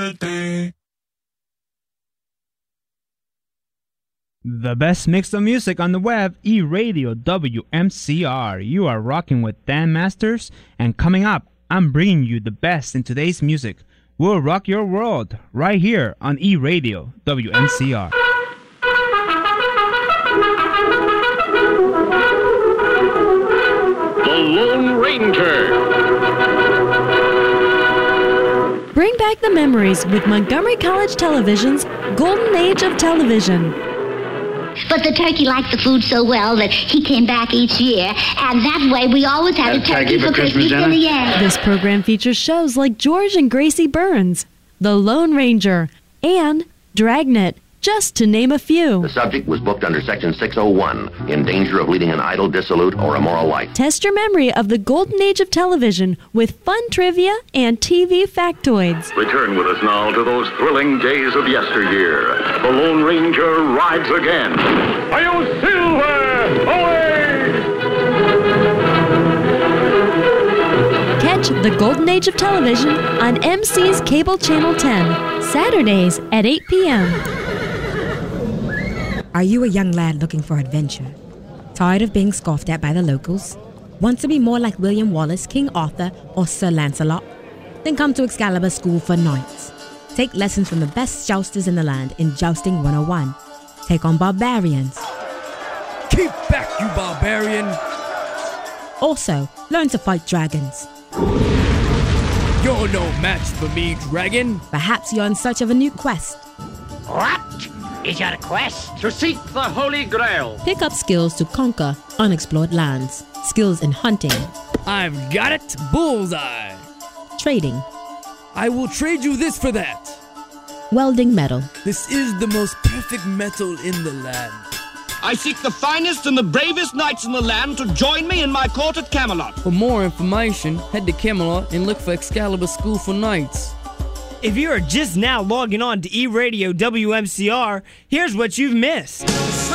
The best mix of music on the web, E-Radio WMCR. You are rocking with Dan Masters, and coming up, I'm bringing you the best in today's music. We'll rock your world right here on E-Radio WMCR. The Lone Ranger. Bring back the memories with Montgomery College Television's Golden Age of Television. But the turkey liked the food so well that he came back each year, and that way we always had a turkey for Christmas in the end. This program features shows like George and Gracie Burns, The Lone Ranger, and Dragnet, just to name a few. The subject was booked under Section 601, in danger of leading an idle, dissolute, or immoral life. Test your memory of the Golden Age of Television with fun trivia and TV factoids. Return with us now to those thrilling days of yesteryear. The Lone Ranger rides again. Hi-yo, Silver! Away! Catch the Golden Age of Television on MC's Cable Channel 10, Saturdays at 8 p.m. Are you a young lad looking for adventure? Tired of being scoffed at by the locals? Want to be more like William Wallace, King Arthur, or Sir Lancelot? Then come to Excalibur School for Knights. Take lessons from the best jousters in the land in Jousting 101. Take on barbarians. Keep back, you barbarian! Also, learn to fight dragons. You're no match for me, dragon. Perhaps you're in search of a new quest. What is your quest? To seek the Holy Grail. Pick up skills to conquer unexplored lands. Skills in hunting. I've got it. Bullseye. Trading. I will trade you this for that. Welding metal. This is the most perfect metal in the land. I seek the finest and the bravest knights in the land to join me in my court at Camelot. For more information, head to Camelot and look for Excalibur School for Knights. If you are just now logging on to E-Radio WMCR, here's what you've missed.